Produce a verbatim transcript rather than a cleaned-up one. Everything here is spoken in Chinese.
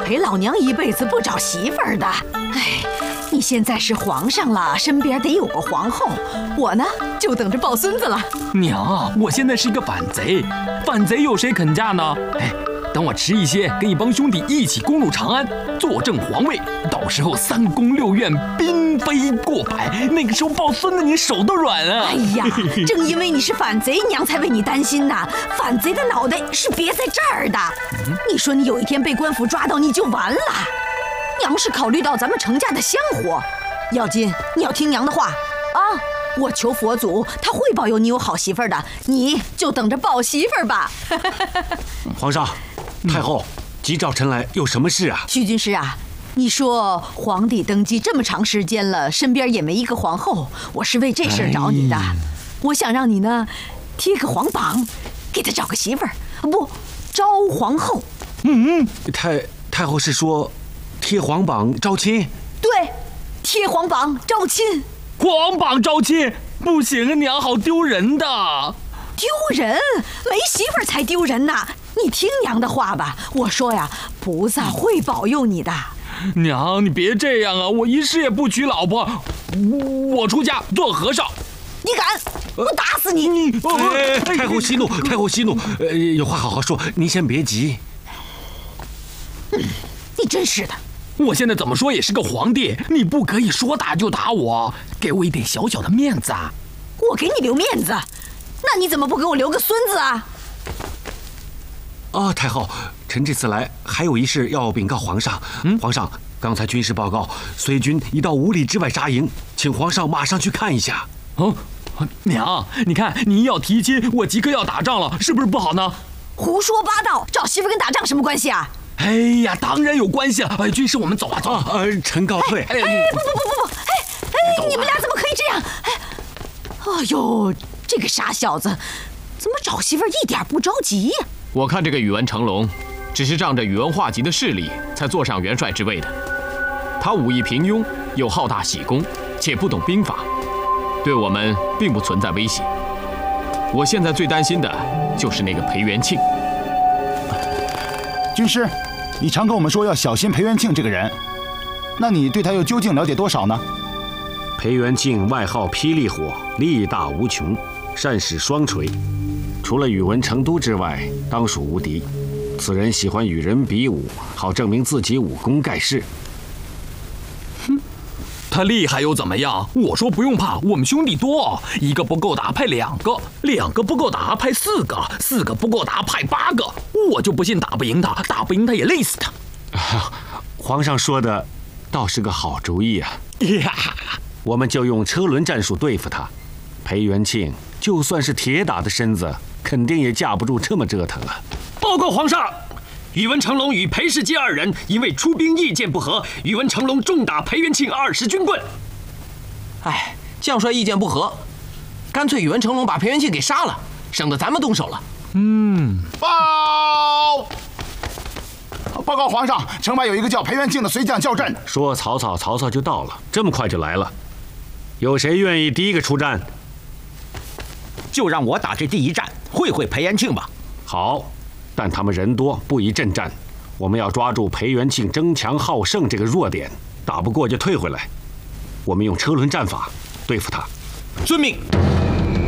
陪老娘一辈子不找媳妇儿的。哎，你现在是皇上了，身边得有个皇后，我呢就等着抱孙子了。 娘，我现在是一个反贼，反贼有谁肯嫁呢？哎，等我吃一些，跟一帮兄弟一起攻入长安，坐正皇位，到时候三宫六院嫔妃过百，那个时候抱孙子你手都软啊！ 哎呀，正因为你是反贼，娘才为你担心呐。反贼的脑袋是别在这儿的。你说你有一天被官府抓到，你就完了。娘是考虑到咱们程家的香火，要紧你要听娘的话啊！我求佛祖，他会保佑你有好媳妇儿的，你就等着抱媳妇儿吧。 皇上，太后急召臣来，有什么事啊？ 徐军师啊，你说皇帝登基这么长时间了，身边也没一个皇后，我是为这事儿找你的。哎、我想让你呢贴个皇榜，给他找个媳妇儿，不招皇后。 嗯嗯，太太后是说贴皇榜招亲？ 对，贴皇榜招亲。 皇榜招亲不行啊，娘，好丢人的。 丢人？没媳妇儿才丢人呐！你听娘的话吧，我说呀，菩萨会保佑你的。 娘，你别这样啊！我一世也不娶老婆，我出家做和尚。 你敢？我打死你！你、 哎、太后息怒，太后息怒，呃，有话好好说，您先别急。 嗯，你真是的。 我现在怎么说也是个皇帝，你不可以说打就打我，给我一点小小的面子啊！ 我给你留面子，那你怎么不给我留个孙子啊？ 啊，太后，臣这次来还有一事要禀告皇上。嗯，皇上，刚才军事报告，隋军已到五里之外扎营，请皇上马上去看一下。 哦，娘，你看你要提亲，我即刻要打仗了，是不是不好呢？ 胡说八道，找媳妇跟打仗什么关系啊？ 哎呀，当然有关系了。哎，军师，我们走啊，走啊！ 呃，臣告退。 哎，哎不不不不不，哎哎，你们俩怎么可以这样？哎，哎呦，这个傻小子，怎么找媳妇一点不着急呀？ 我看这个宇文成龙，只是仗着宇文化及的势力，才坐上元帅之位的。他武艺平庸，又好大喜功，且不懂兵法，对我们并不存在威胁。我现在最担心的就是那个裴元庆。 军师，你常跟我们说要小心裴元庆这个人，那你对他又究竟了解多少呢？ 裴元庆外号霹雳火，力大无穷，善使双锤，除了宇文成都之外，当属无敌。此人喜欢与人比武，好证明自己武功盖世。 哼，他厉害又怎么样？我说不用怕，我们兄弟多，一个不够打派两个，两个不够打派四个，四个不够打派八个。我就不信打不赢他，打不赢他也累死他。 啊、皇上说的倒是个好主意啊！呀，我们就用车轮战术对付他。裴元庆就算是铁打的身子，肯定也架不住这么折腾啊！ 报告皇上，宇文成龙与裴世基二人因为出兵意见不合，宇文成龙重打裴元庆二十军棍。 哎，将帅意见不合，干脆宇文成龙把裴元庆给杀了，省得咱们动手了。 嗯， 报报告皇上，城外有一个叫裴元庆的随将叫阵。 说曹操，曹操就到了，这么快就来了。有谁愿意第一个出战？ 就让我打这第一战，会会裴元庆吧。 好，但他们人多，不宜阵战。我们要抓住裴元庆争强好胜这个弱点，打不过就退回来。我们用车轮战法对付他。 遵命。